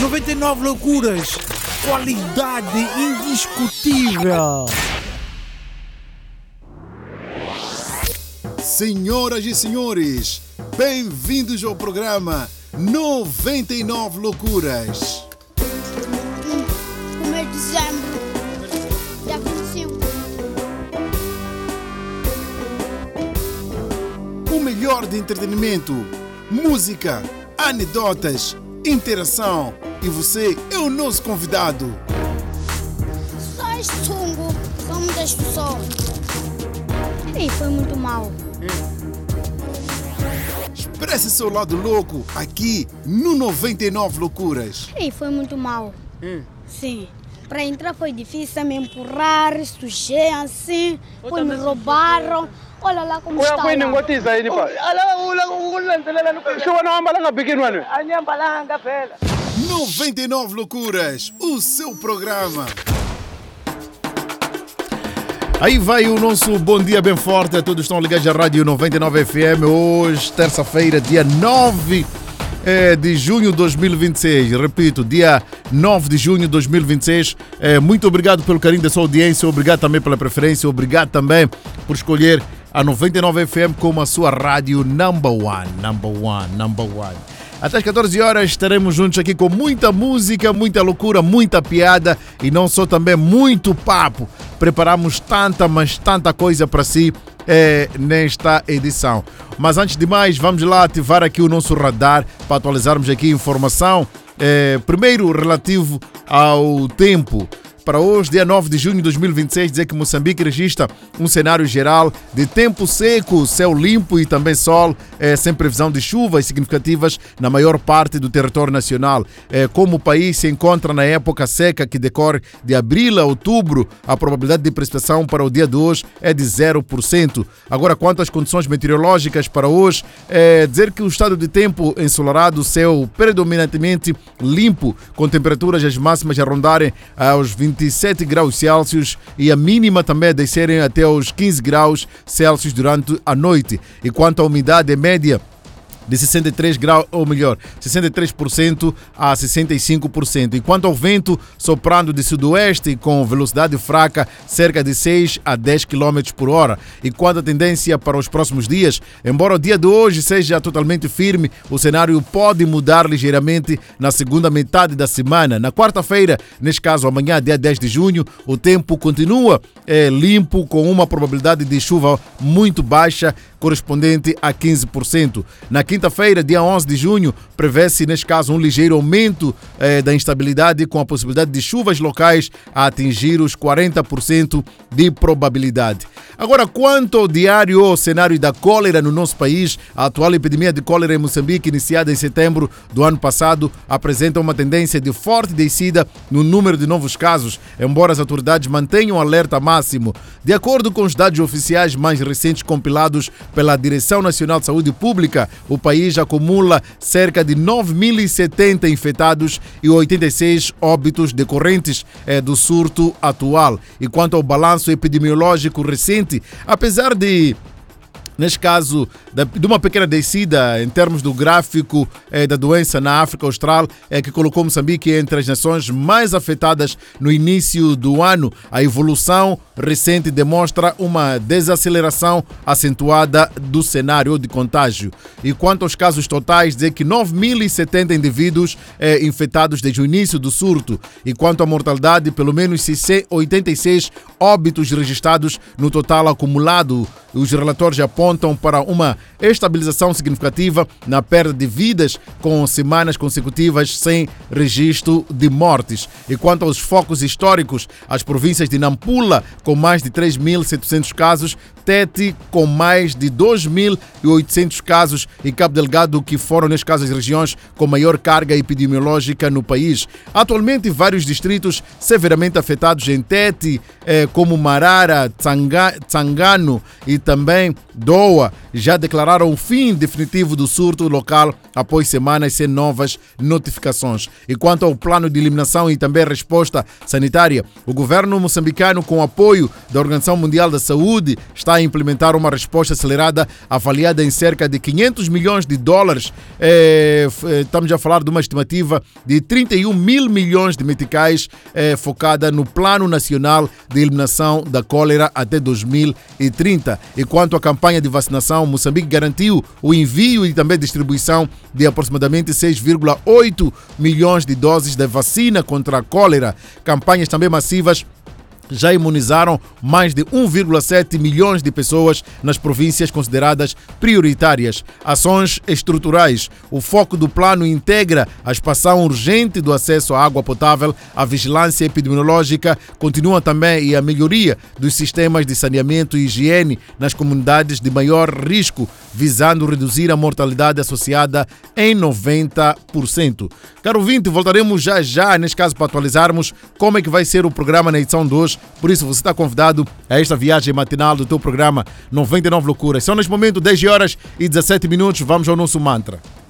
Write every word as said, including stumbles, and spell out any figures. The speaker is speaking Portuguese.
noventa e nove loucuras. Qualidade indiscutível. Senhoras e senhores, bem-vindos ao programa noventa e nove loucuras. Primeiro de dezembro, dia vinte e cinco. O melhor de entretenimento, música, anedotas, interação. E você é o nosso convidado. Só este sungo, são muitas pessoas. E foi muito mal. Expresse seu lado louco aqui no noventa e nove loucuras. E foi muito mal. Hum. Sim. Para entrar foi difícil, me empurrar, sujei assim, depois me roubaram. Olha lá como está lá. noventa e nove loucuras, o seu programa. Aí vai o nosso bom dia bem forte. Todos estão ligados à Rádio noventa e nove F M. Hoje, terça-feira, dia nove de junho de dois mil e vinte e seis. Repito, dia nove de junho de dois mil e vinte e seis. Muito obrigado pelo carinho da sua audiência. Obrigado também pela preferência. Obrigado também por escolher a noventa e nove F M como a sua rádio number one. Number one, number one. Até as catorze horas estaremos juntos aqui com muita música, muita loucura, muita piada e não só, também muito papo. Preparamos tanta, mas tanta coisa para si é, nesta edição. Mas antes de mais, vamos lá ativar aqui o nosso radar para atualizarmos aqui informação. É, primeiro, relativo ao tempo. Para hoje, dia nove de junho de dois mil e vinte e seis, dizer que Moçambique registra um cenário geral de tempo seco, céu limpo e também sol, é, sem previsão de chuvas significativas na maior parte do território nacional. É, como o país se encontra na época seca que decorre de abril a outubro, a probabilidade de precipitação para o dia de hoje é de zero por cento. Agora, quanto às condições meteorológicas para hoje, é dizer que o estado de tempo ensolarado, céu predominantemente limpo, com temperaturas as máximas a rondarem aos vinte e sete graus Celsius e a mínima também a descerem até aos quinze graus Celsius durante a noite. E quanto à umidade média, de sessenta e três graus, ou melhor, sessenta e três por cento a sessenta e cinco por cento. E quanto ao vento, soprando de sudoeste com velocidade fraca, cerca de seis a dez quilômetros por hora. E quanto à tendência para os próximos dias, embora o dia de hoje seja totalmente firme, o cenário pode mudar ligeiramente na segunda metade da semana. Na quarta-feira, neste caso amanhã, dia dez de junho, o tempo continua é, limpo, com uma probabilidade de chuva muito baixa, correspondente a quinze por cento. Na quinta-feira, dia onze de junho, prevê-se, neste caso, um ligeiro aumento eh, da instabilidade, com a possibilidade de chuvas locais a atingir os quarenta por cento de probabilidade. Agora, quanto ao diário ou cenário da cólera no nosso país, a atual epidemia de cólera em Moçambique, iniciada em setembro do ano passado, apresenta uma tendência de forte descida no número de novos casos, embora as autoridades mantenham alerta máximo. De acordo com os dados oficiais mais recentes compilados pela Direção Nacional de Saúde Pública, o país acumula cerca de nove mil e setenta infectados e oitenta e seis óbitos decorrentes eh, do surto atual. E quanto ao balanço epidemiológico recente, apesar de, neste caso, de uma pequena descida em termos do gráfico eh, da doença na África Austral, eh, que colocou Moçambique entre as nações mais afetadas no início do ano, a evolução recente demonstra uma desaceleração acentuada do cenário de contágio. E quanto aos casos totais, dizer que nove mil e setenta indivíduos eh, infectados desde o início do surto. E quanto à mortalidade, pelo menos oitenta e seis óbitos registrados no total acumulado. Os relatórios apontam para uma estabilização significativa na perda de vidas, com semanas consecutivas sem registro de mortes. E quanto aos focos históricos, as províncias de Nampula, com mais de três mil e setecentos casos, Tete, com mais de dois mil e oitocentos casos, e Cabo Delgado, que foram, neste caso, as regiões com maior carga epidemiológica no país. Atualmente, vários distritos severamente afetados em Tete, eh, como Marara, Tsanga, Tsangano e também Doha já declararam o fim definitivo do surto local após semanas sem novas notificações. E quanto ao plano de eliminação e também resposta sanitária, o governo moçambicano, com apoio da Organização Mundial da Saúde, está a implementar uma resposta acelerada avaliada em cerca de quinhentos milhões de dólares. É, estamos a falar de uma estimativa de trinta e um mil milhões de meticais, é, focada no Plano Nacional de Eliminação da Cólera até dois mil e trinta. E quanto à campanha de vacinação, Moçambique garantiu o envio e também distribuição de aproximadamente seis vírgula oito milhões de doses da vacina contra a cólera. Campanhas também massivas já imunizaram mais de um vírgula sete milhões de pessoas nas províncias consideradas prioritárias. Ações estruturais. O foco do plano integra a expansão urgente do acesso à água potável, a vigilância epidemiológica, continua também e a melhoria dos sistemas de saneamento e higiene nas comunidades de maior risco, visando reduzir a mortalidade associada em noventa por cento. Caro ouvinte, voltaremos já já, neste caso, para atualizarmos como é que vai ser o programa na edição de hoje. Por isso, você está convidado a esta viagem matinal do teu programa noventa e nove Loucuras. São neste momento dez horas e dezassete minutos. Vamos ao nosso mantra.